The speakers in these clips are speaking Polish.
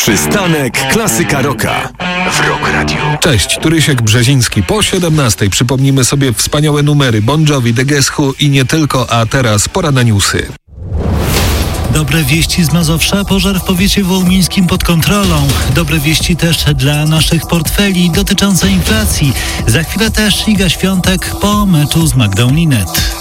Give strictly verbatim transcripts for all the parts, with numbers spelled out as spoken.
Przystanek Klasyka Rocka w Rock Radio. Cześć, tu Rysiek Brzeziński. Po siedemnastej przypomnimy sobie wspaniałe numery Bon Jovi, The Guess Who i nie tylko, a teraz pora na newsy. Dobre wieści z Mazowsza, pożar w powiecie wołomińskim pod kontrolą. Dobre wieści też dla naszych portfeli dotyczące inflacji. Za chwilę też Iga Świątek po meczu z Magdą Linet.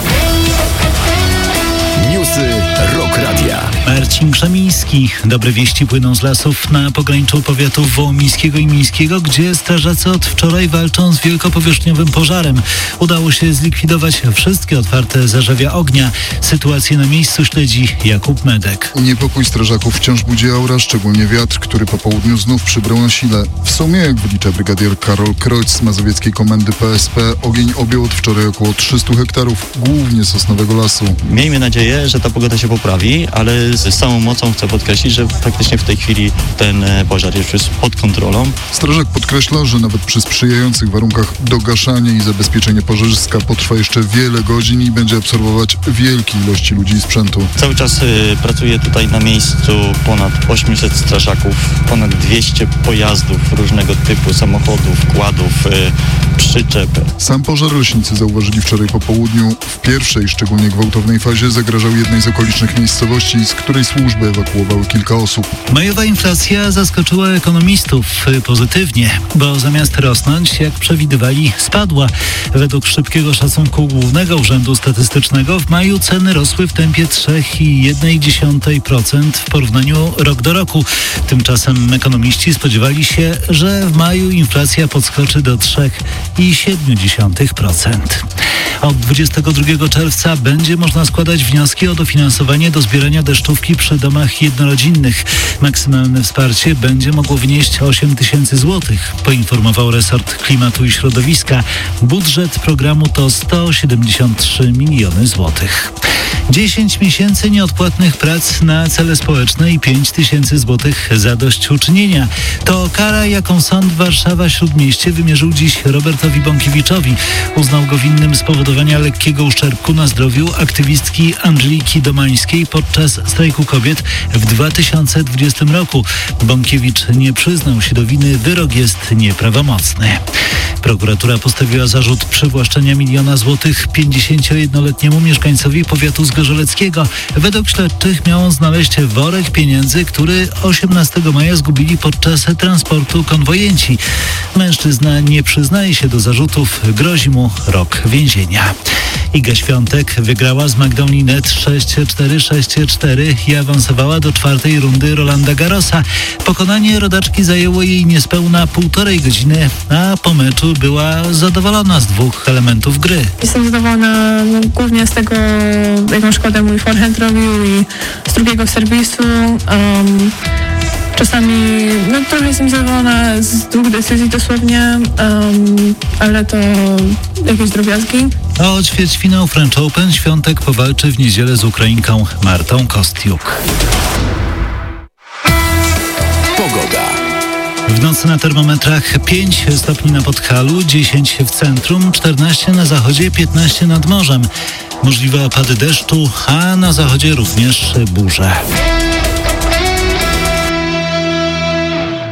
Newsy Rock Radia. Marcin Krzemiński. Dobre wieści płyną z lasów na pograniczu powiatów wołomińskiego i mińskiego, gdzie strażacy od wczoraj walczą z wielkopowierzchniowym pożarem. Udało się zlikwidować wszystkie otwarte zarzewia ognia. Sytuację na miejscu śledzi Jakub Medek. Niepokój strażaków wciąż budzi aura, szczególnie wiatr, który po południu znów przybrał na sile. W sumie, jak wylicza brygadier Karol Kreuc z mazowieckiej komendy P S P, ogień objął od wczoraj około trzysta hektarów, głównie sosnowego lasu. Miejmy nadzieję, że ta pogoda się poprawi, ale z całą mocą chcę podkreślić, że faktycznie w tej chwili ten pożar już jest pod kontrolą. Strażak podkreśla, że nawet przy sprzyjających warunkach dogaszanie i zabezpieczenie pożarzyska potrwa jeszcze wiele godzin i będzie absorbować wielkie ilości ludzi i sprzętu. Cały czas y, pracuje tutaj na miejscu ponad osiemset strażaków, ponad dwieście pojazdów różnego typu, samochodów, kładów, y, przyczep. Sam pożar leśnicy zauważyli wczoraj po południu. W pierwszej, szczególnie gwałtownej fazie zagrażał jednej z okolicznych miejscowości, z której służby ewakuowały kilka osób. Majowa inflacja zaskoczyła ekonomistów pozytywnie, bo zamiast rosnąć, jak przewidywali, spadła. Według szybkiego szacunku Głównego Urzędu Statystycznego w maju ceny rosły w tempie trzy przecinek jeden procent w porównaniu rok do roku. Tymczasem ekonomiści spodziewali się, że w maju inflacja podskoczy do trzy przecinek siedem procent. Od dwudziestego drugiego czerwca będzie można składać wnioski o dofinansowanie do zbierania deszczówki przy domach jednorodzinnych. Maksymalne wsparcie będzie mogło wynieść osiem tysięcy złotych, poinformował resort klimatu i środowiska. Budżet programu to sto siedemdziesiąt trzy miliony złotych. dziesięć miesięcy nieodpłatnych prac na cele społeczne i pięć tysięcy złotych zadośćuczynienia. To kara, jaką sąd Warszawa-Śródmieście wymierzył dziś Robertowi Bąkiewiczowi. Uznał go winnym spowodowania lekkiego uszczerbku na zdrowiu aktywistki Andżeliki Domańskiej podczas strajku kobiet w dwa tysiące dwudziestym roku. Bąkiewicz nie przyznał się do winy, wyrok jest nieprawomocny. Prokuratura postawiła zarzut przywłaszczenia miliona złotych pięćdziesięciojednoletniemu mieszkańcowi powiatu zgorzeleckiego. Według śledczych miał on znaleźć worek pieniędzy, który osiemnastego maja zgubili podczas transportu konwojenci. Mężczyzna nie przyznaje się do zarzutów, grozi mu rok więzienia. Iga Świątek wygrała z Magdą Linet sześć cztery sześć cztery i awansowała do czwartej rundy Rolanda Garrosa. Pokonanie rodaczki zajęło jej niespełna półtorej godziny, a po meczu była zadowolona z dwóch elementów gry. Jestem zadowolona no, głównie z tego, jaką szkodę mój forehand robił i z drugiego serwisu. Um, Czasami no, trochę jestem zadowolona z dwóch decyzji dosłownie, um, ale to jakieś drobiazgi. A o ćwierćfinał French Open Świątek powalczy w niedzielę z Ukrainką Martą Kostiuk. Pogoda. W nocy na termometrach pięć stopni na Podhalu, dziesięć w centrum, czternaście na zachodzie, piętnaście nad morzem. Możliwe opady deszczu, a na zachodzie również burze.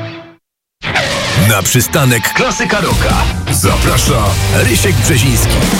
Na przystanek Klasyka Rocka zaprasza Rysiek Brzeziński.